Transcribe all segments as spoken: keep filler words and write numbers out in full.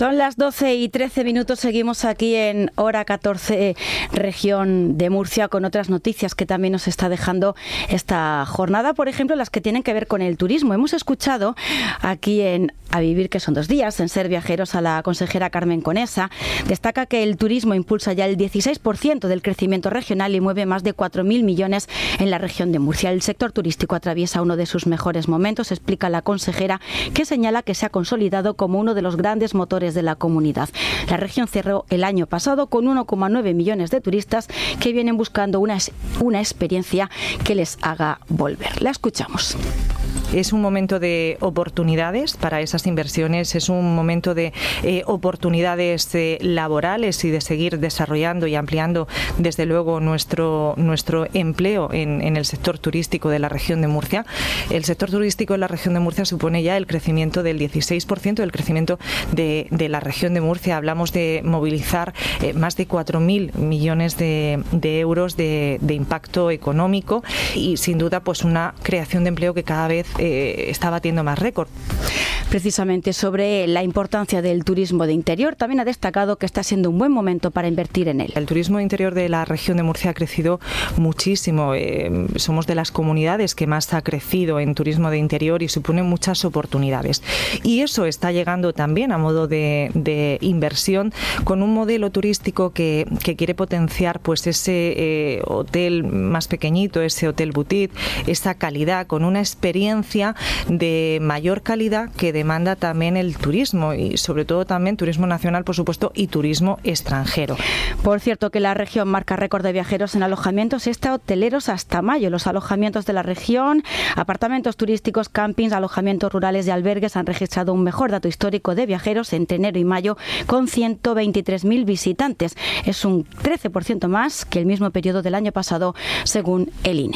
Son las doce y trece minutos, seguimos aquí en Hora catorce, región de Murcia, con otras noticias que también nos está dejando esta jornada, por ejemplo, las que tienen que ver con el turismo. Hemos escuchado aquí en A Vivir, que son dos días, en Ser Viajeros, a la consejera Carmen Conesa. Destaca que el turismo impulsa ya el dieciséis por ciento del crecimiento regional y mueve más de cuatro mil millones en la región de Murcia. El sector turístico atraviesa uno de sus mejores momentos, explica la consejera, que señala que se ha consolidado como uno de los grandes motores de la comunidad. La región cerró el año pasado con uno coma nueve millones de turistas que vienen buscando una, una experiencia que les haga volver. La escuchamos. Es un momento de oportunidades para esas inversiones, es un momento de eh, oportunidades eh, laborales y de seguir desarrollando y ampliando, desde luego, nuestro, nuestro empleo en, en el sector turístico de la región de Murcia. El sector turístico de la región de Murcia supone ya el crecimiento del dieciséis por ciento del crecimiento de, de la región de Murcia. Hablamos de movilizar eh, más de cuatro mil millones de, de euros de, de impacto económico y, sin duda, pues una creación de empleo que cada vez Eh, está batiendo más récord. Precisamente sobre la importancia del turismo de interior, también ha destacado que está siendo un buen momento para invertir en él. El turismo de interior de la región de Murcia ha crecido muchísimo. Eh, somos de las comunidades que más ha crecido en turismo de interior y supone muchas oportunidades. Y eso está llegando también a modo de, de inversión, con un modelo turístico que, que quiere potenciar pues ese eh, hotel más pequeñito, ese hotel boutique, esa calidad, con una experiencia de mayor calidad que demanda también el turismo, y sobre todo también turismo nacional, por supuesto, y turismo extranjero. Por cierto, que la región marca récord de viajeros en alojamientos hoteleros hasta mayo. Los alojamientos de la región, apartamentos turísticos, campings, alojamientos rurales y albergues han registrado un mejor dato histórico de viajeros entre enero y mayo, con ciento veintitrés mil visitantes. Es un trece por ciento más que el mismo periodo del año pasado, según el I N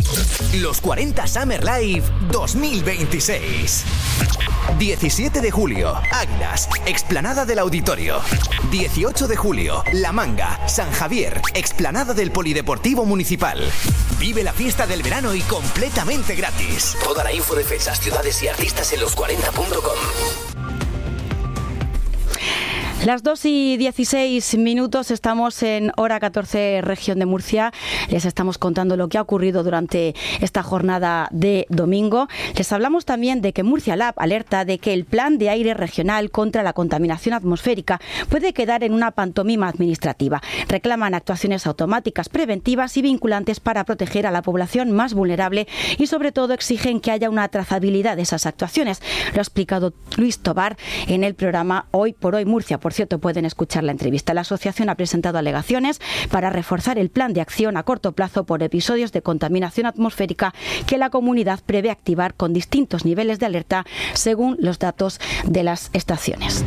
E. Los cuarenta Summer Live dos mil veintiséis. diecisiete de julio, Águilas, explanada del Auditorio. dieciocho de julio, La Manga, San Javier, explanada del Polideportivo Municipal. Vive la fiesta del verano y completamente gratis. Toda la info de fechas, ciudades y artistas en los cuarenta punto com. Las dos y dieciséis minutos, estamos en Hora catorce, región de Murcia. Les estamos contando lo que ha ocurrido durante esta jornada de domingo. Les hablamos también de que Murcia Lab alerta de que el plan de aire regional contra la contaminación atmosférica puede quedar en una pantomima administrativa. Reclaman actuaciones automáticas, preventivas y vinculantes para proteger a la población más vulnerable y, sobre todo, exigen que haya una trazabilidad de esas actuaciones. Lo ha explicado Luis Tobar en el programa Hoy por Hoy Murcia. Por cierto, pueden escuchar la entrevista. La asociación ha presentado alegaciones para reforzar el plan de acción a corto plazo por episodios de contaminación atmosférica que la comunidad prevé activar con distintos niveles de alerta según los datos de las estaciones.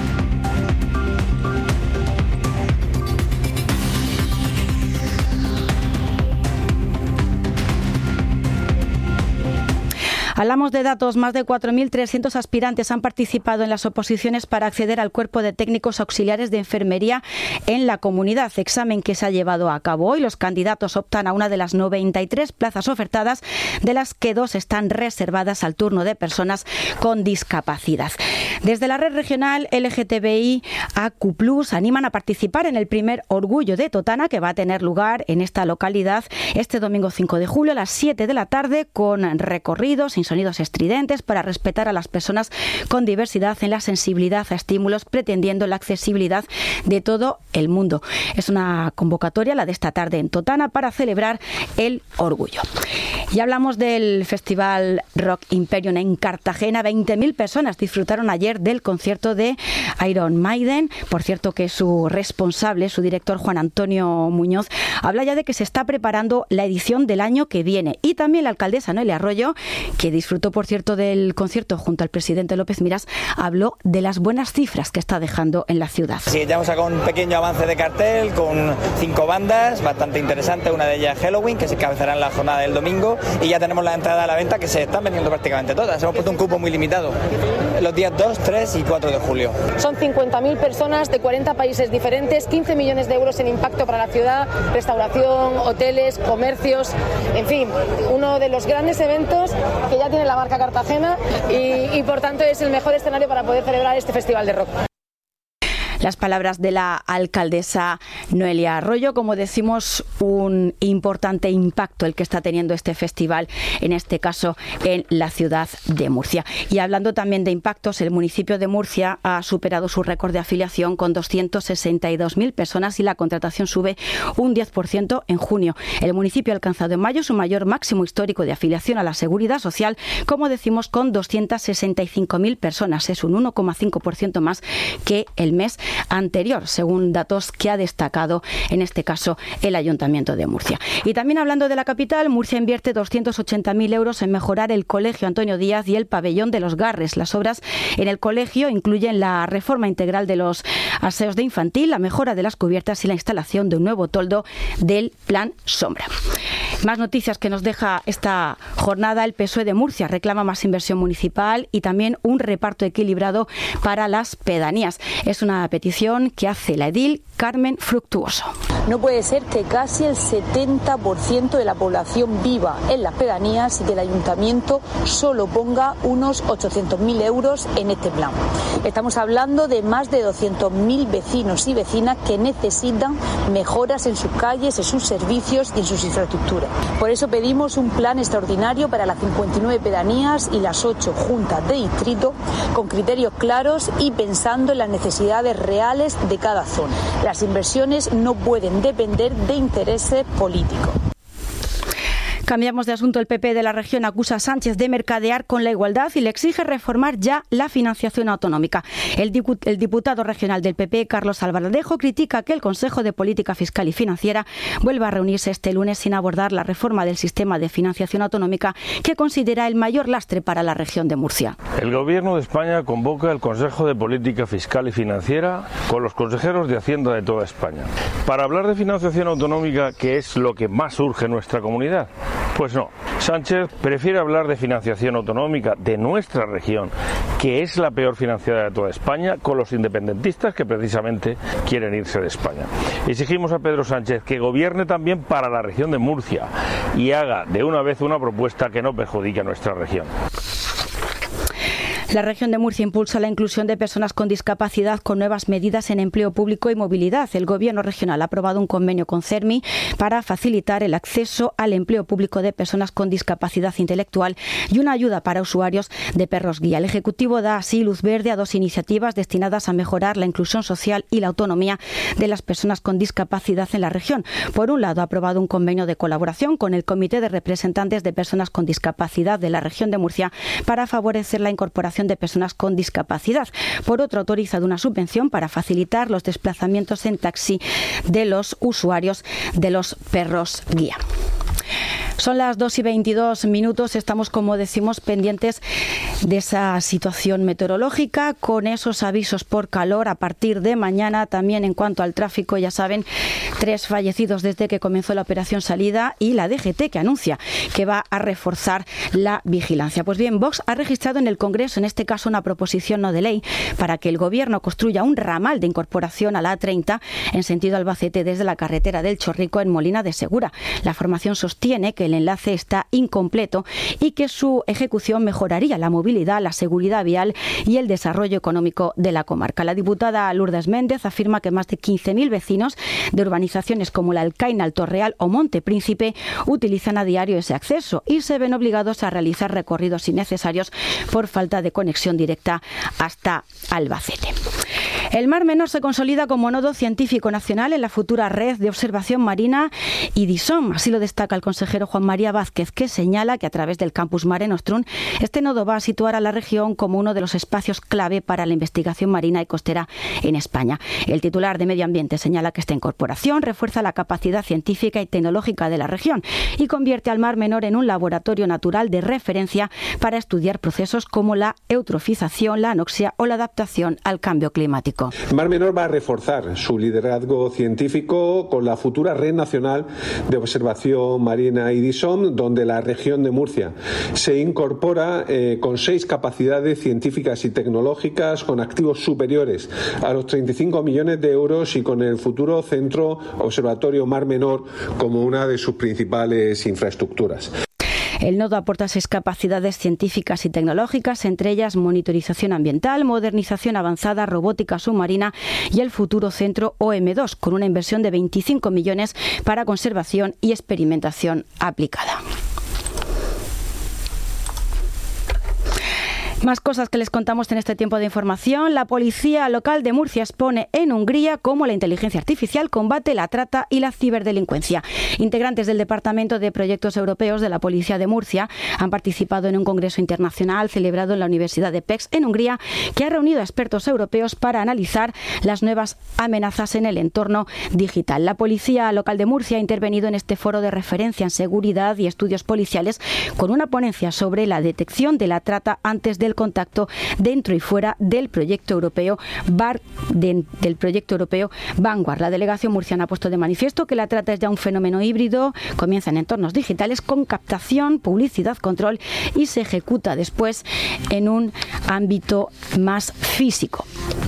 Hablamos de datos. Más de cuatro mil trescientos aspirantes han participado en las oposiciones para acceder al cuerpo de técnicos auxiliares de enfermería en la comunidad, examen que se ha llevado a cabo hoy. Los candidatos optan a una de las noventa y tres plazas ofertadas, de las que dos están reservadas al turno de personas con discapacidad. Desde la red regional L G T B I A Q plus, animan a participar en el primer Orgullo de Totana, que va a tener lugar en esta localidad este domingo cinco de julio a las siete de la tarde, con recorridos sin sonidos estridentes para respetar a las personas con diversidad en la sensibilidad a estímulos, pretendiendo la accesibilidad de todo el mundo. Es una convocatoria, la de esta tarde en Totana, para celebrar el orgullo. Y hablamos del Festival Rock Imperium en Cartagena. veinte mil personas disfrutaron ayer del concierto de Iron Maiden. Por cierto, que su responsable, su director Juan Antonio Muñoz, habla ya de que se está preparando la edición del año que viene. Y también la alcaldesa Noelia Arroyo, que disfrutó, por cierto, del concierto junto al presidente López Miras, habló de las buenas cifras que está dejando en la ciudad. Sí, ya hemos sacado un pequeño avance de cartel con cinco bandas, bastante interesante. Una de ellas Halloween, que se cabezará en la jornada del domingo, y ya tenemos la entrada a la venta, que se están vendiendo prácticamente todas. Hemos puesto un cupo muy limitado los días dos, tres y cuatro de julio. Son cincuenta mil personas de cuarenta países diferentes, quince millones de euros en impacto para la ciudad, restauración, hoteles, comercios, en fin, uno de los grandes eventos que ya tiene la marca Cartagena y, y por tanto es el mejor escenario para poder celebrar este festival de rock. Las palabras de la alcaldesa Noelia Arroyo. Como decimos, un importante impacto el que está teniendo este festival, en este caso en la ciudad de Murcia. Y hablando también de impactos, el municipio de Murcia ha superado su récord de afiliación con doscientas sesenta y dos mil personas y la contratación sube un diez por ciento en junio. El municipio ha alcanzado en mayo su mayor máximo histórico de afiliación a la Seguridad Social, como decimos, con doscientas sesenta y cinco mil personas. Es un uno coma cinco por ciento más que el mes anterior, según datos que ha destacado en este caso el Ayuntamiento de Murcia. Y también hablando de la capital, Murcia invierte doscientos ochenta mil euros en mejorar el Colegio Antonio Díaz y el Pabellón de los Garres. Las obras en el colegio incluyen la reforma integral de los aseos de infantil, la mejora de las cubiertas y la instalación de un nuevo toldo del Plan Sombra. Más noticias que nos deja esta jornada. El P S O E de Murcia reclama más inversión municipal y también un reparto equilibrado para las pedanías. Es una petición que hace la edil Carmen Fructuoso. No puede ser que casi el setenta por ciento de la población viva en las pedanías y que el ayuntamiento solo ponga unos ochocientos mil euros en este plan. Estamos hablando de más de doscientos mil vecinos y vecinas que necesitan mejoras en sus calles, en sus servicios y en sus infraestructuras. Por eso pedimos un plan extraordinario para las cincuenta y nueve pedanías y las ocho juntas de distrito, con criterios claros y pensando en las necesidades reales de cada zona. Las inversiones no pueden depender de intereses políticos. Cambiamos de asunto. El P P de la región acusa a Sánchez de mercadear con la igualdad y le exige reformar ya la financiación autonómica. El diputado regional del P P, Carlos Alvarado, critica que el Consejo de Política Fiscal y Financiera vuelva a reunirse este lunes sin abordar la reforma del sistema de financiación autonómica que considera el mayor lastre para la región de Murcia. El Gobierno de España convoca el Consejo de Política Fiscal y Financiera con los consejeros de Hacienda de toda España para hablar de financiación autonómica, que es lo que más urge en nuestra comunidad. Pues no, Sánchez prefiere hablar de financiación autonómica de nuestra región, que es la peor financiada de toda España, con los independentistas que precisamente quieren irse de España. Exigimos a Pedro Sánchez que gobierne también para la región de Murcia y haga de una vez una propuesta que no perjudique a nuestra región. La región de Murcia impulsa la inclusión de personas con discapacidad con nuevas medidas en empleo público y movilidad. El Gobierno regional ha aprobado un convenio con CERMI para facilitar el acceso al empleo público de personas con discapacidad intelectual y una ayuda para usuarios de perros guía. El Ejecutivo da así luz verde a dos iniciativas destinadas a mejorar la inclusión social y la autonomía de las personas con discapacidad en la región. Por un lado, ha aprobado un convenio de colaboración con el Comité de Representantes de Personas con Discapacidad de la región de Murcia para favorecer la incorporación de personas con discapacidad. Por otro, ha autorizado una subvención para facilitar los desplazamientos en taxi de los usuarios de los perros guía. Son las dos y veintidós minutos. Estamos, como decimos, pendientes de esa situación meteorológica con esos avisos por calor a partir de mañana. También en cuanto al tráfico, ya saben, tres fallecidos desde que comenzó la operación Salida y la D G T que anuncia que va a reforzar la vigilancia. Pues bien, Vox ha registrado en el Congreso, en este caso, una proposición no de ley para que el Gobierno construya un ramal de incorporación a la A treinta en sentido Albacete desde la carretera del Chorrico en Molina de Segura. La formación sostiene que el enlace está incompleto y que su ejecución mejoraría la movilidad, la seguridad vial y el desarrollo económico de la comarca. La diputada Lourdes Méndez afirma que más de quince mil vecinos de urbanizaciones como la Alcaina, El Torreal o Monte Príncipe utilizan a diario ese acceso y se ven obligados a realizar recorridos innecesarios por falta de conexión directa hasta Albacete. El Mar Menor se consolida como nodo científico nacional en la futura red de observación marina I D I S O M. Así lo destaca el consejero Juan María Vázquez, que señala que a través del campus Mare Nostrum este nodo va a situar a la región como uno de los espacios clave para la investigación marina y costera en España. El titular de Medio Ambiente señala que esta incorporación refuerza la capacidad científica y tecnológica de la región y convierte al Mar Menor en un laboratorio natural de referencia para estudiar procesos como la eutrofización, la anoxia o la adaptación al cambio climático. El Mar Menor va a reforzar su liderazgo científico con la futura Red Nacional de Observación Marina I D I S O M, donde la región de Murcia se incorpora eh, con seis capacidades científicas y tecnológicas con activos superiores a los treinta y cinco millones de euros y con el futuro Centro Observatorio Mar Menor como una de sus principales infraestructuras. El nodo aporta seis capacidades científicas y tecnológicas, entre ellas monitorización ambiental, modernización avanzada, robótica submarina y el futuro centro O M dos, con una inversión de veinticinco millones para conservación y experimentación aplicada. Más cosas que les contamos en este tiempo de información. La policía local de Murcia expone en Hungría cómo la inteligencia artificial combate la trata y la ciberdelincuencia. Integrantes del Departamento de Proyectos Europeos de la Policía de Murcia han participado en un congreso internacional celebrado en la Universidad de Pécs, en Hungría, que ha reunido a expertos europeos para analizar las nuevas amenazas en el entorno digital. La policía local de Murcia ha intervenido en este foro de referencia en seguridad y estudios policiales con una ponencia sobre la detección de la trata antes del contacto dentro y fuera del proyecto europeo Bar, de, del proyecto europeo Vanguard. La delegación murciana ha puesto de manifiesto que la trata es ya un fenómeno híbrido, comienza en entornos digitales con captación, publicidad, control y se ejecuta después en un ámbito más físico.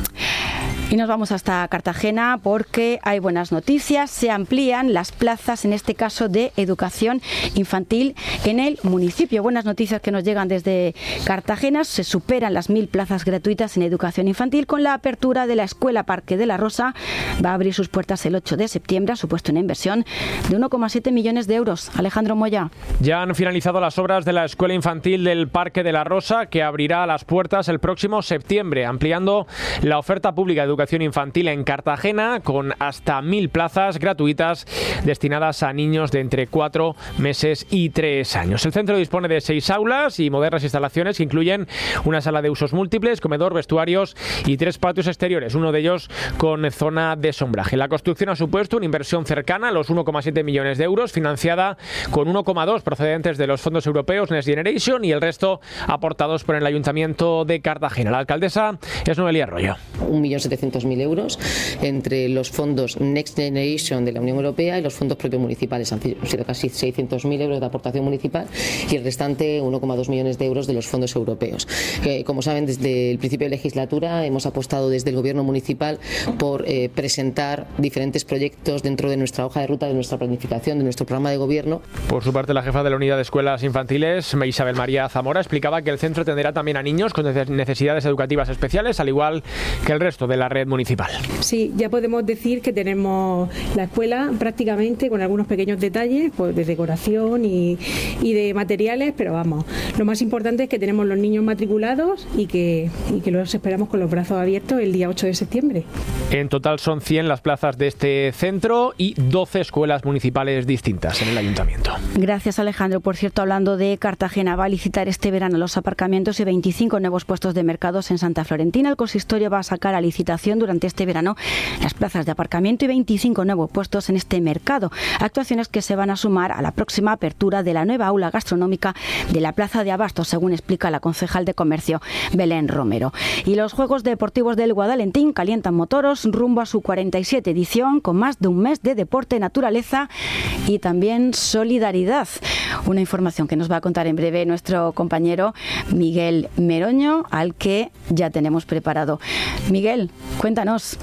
Y nos vamos hasta Cartagena porque hay buenas noticias. Se amplían las plazas, en este caso de educación infantil en el municipio. Buenas noticias que nos llegan desde Cartagena. Se superan las mil plazas gratuitas en educación infantil con la apertura de la Escuela Parque de la Rosa. Va a abrir sus puertas el ocho de septiembre. Ha supuesto una inversión de uno coma siete millones de euros. Alejandro Moya. Ya han finalizado las obras de la Escuela Infantil del Parque de la Rosa, que abrirá las puertas el próximo septiembre, ampliando la oferta pública de educación infantil en Cartagena con hasta mil plazas gratuitas destinadas a niños de entre cuatro meses y tres años. El centro dispone de seis aulas y modernas instalaciones que incluyen una sala de usos múltiples, comedor, vestuarios y tres patios exteriores, uno de ellos con zona de sombraje. La construcción ha supuesto una inversión cercana a los uno coma siete millones de euros, financiada con uno coma dos procedentes de los fondos europeos Next Generation y el resto aportados por el Ayuntamiento de Cartagena. La alcaldesa es Noelia Arroyo. un millón setecientos mil euros entre los fondos Next Generation de la Unión Europea y los fondos propios municipales. Han sido casi seiscientos mil euros de aportación municipal y el restante uno coma dos millones de euros de los fondos europeos. Eh, como saben, desde el principio de legislatura hemos apostado desde el Gobierno municipal por eh, presentar diferentes proyectos dentro de nuestra hoja de ruta, de nuestra planificación, de nuestro programa de gobierno. Por su parte, la jefa de la Unidad de Escuelas Infantiles, Isabel María Zamora, explicaba que el centro atenderá también a niños con necesidades educativas especiales, al igual que el resto de la red municipal. Sí, ya podemos decir que tenemos la escuela prácticamente con algunos pequeños detalles, pues de decoración y, y de materiales, pero vamos, lo más importante es que tenemos los niños matriculados y que, y que los esperamos con los brazos abiertos el día ocho de septiembre. En total son cien las plazas de este centro y doce escuelas municipales distintas en el ayuntamiento. Gracias, Alejandro. Por cierto, hablando de Cartagena, va a licitar este verano los aparcamientos y veinticinco nuevos puestos de mercados en Santa Florentina. El consistorio va a sacar a licitación durante este verano las plazas de aparcamiento y veinticinco nuevos puestos en este mercado. Actuaciones que se van a sumar a la próxima apertura de la nueva aula gastronómica de la Plaza de Abastos, según explica la concejal de Comercio, Belén Romero. Y los Juegos Deportivos del Guadalentín calientan motores rumbo a su cuarenta y siete edición, con más de un mes de deporte, naturaleza y también solidaridad. Una información que nos va a contar en breve nuestro compañero Miguel Meroño, al que ya tenemos preparado. Miguel, cuéntanos.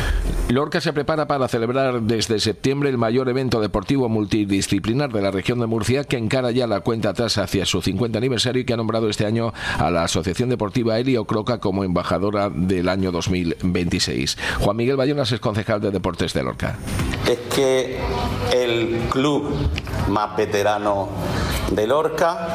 Lorca se prepara para celebrar desde septiembre el mayor evento deportivo multidisciplinar de la región de Murcia, que encara ya la cuenta atrás hacia su cincuenta aniversario y que ha nombrado este año a la Asociación Deportiva Helio Croca como embajadora del año dos mil veintiséis. Juan Miguel Bayonas es concejal de Deportes de Lorca. Es que el club más veterano de Lorca,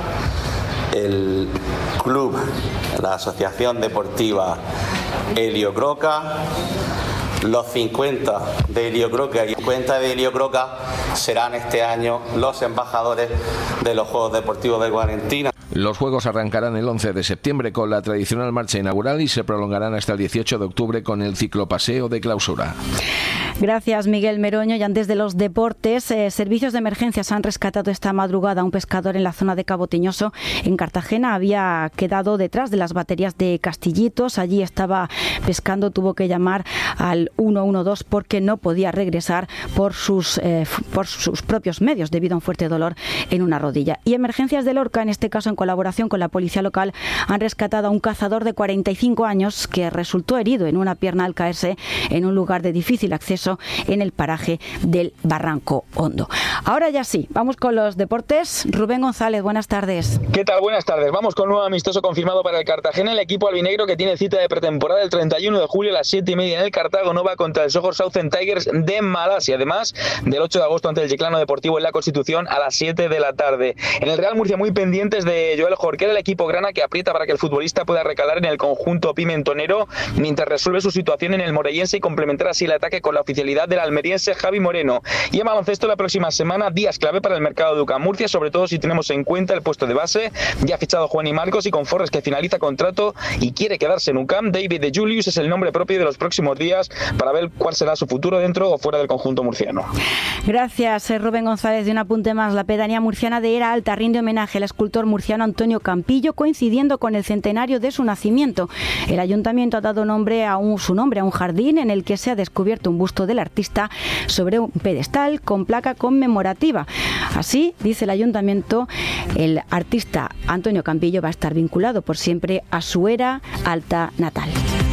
el club, la Asociación Deportiva Helio Croca, los cincuenta de Helio Croca y cincuenta de Helio Croca serán este año los embajadores de los Juegos Deportivos de Guadalentín. Los Juegos arrancarán el once de septiembre con la tradicional marcha inaugural y se prolongarán hasta el dieciocho de octubre con el ciclopaseo de clausura. Gracias, Miguel Meroño. Y antes de los deportes, eh, servicios de emergencias han rescatado esta madrugada a un pescador en la zona de Cabo Tiñoso, en Cartagena. Había quedado detrás de las baterías de Castillitos. Allí estaba pescando, tuvo que llamar al uno uno dos porque no podía regresar por sus, eh, por sus propios medios debido a un fuerte dolor en una rodilla. Y Emergencias de Lorca, en este caso en colaboración con la policía local, han rescatado a un cazador de cuarenta y cinco años que resultó herido en una pierna al caerse en un lugar de difícil acceso caso en el paraje del Barranco Hondo. Ahora ya sí, vamos con los deportes. Rubén González, buenas tardes. ¿Qué tal? Buenas tardes. Vamos con un nuevo amistoso confirmado para el Cartagena. El equipo albinegro, que tiene cita de pretemporada el treinta y uno de julio a las siete y media en el Cartago Nova contra el Johor Southern Tigers de Malasia. Además del ocho de agosto ante el Chiclano Deportivo en la Constitución a las siete de la tarde. En el Real Murcia, muy pendientes de Joel Jorquera, el equipo grana que aprieta para que el futbolista pueda recalar en el conjunto pimentonero mientras resuelve su situación en el morellense y complementar así el ataque con la oficialidad del almeriense Javi Moreno. Y en baloncesto, la próxima semana, días clave para el mercado de UCAM Murcia, sobre todo si tenemos en cuenta el puesto de base. Ya ha fichado Juan y Marcos, y con Forres, que finaliza contrato y quiere quedarse en UCAM. David de Julius es el nombre propio de los próximos días para ver cuál será su futuro dentro o fuera del conjunto murciano. Gracias, Rubén González. De un apunte más, la pedanía murciana de Era Alta rinde homenaje al escultor murciano Antonio Campillo, coincidiendo con el centenario de su nacimiento. El ayuntamiento ha dado nombre a un, su nombre a un jardín en el que se ha descubierto un busto del artista sobre un pedestal con placa conmemorativa. Así, dice el ayuntamiento, el artista Antonio Campillo va a estar vinculado por siempre a su Era Alta natal.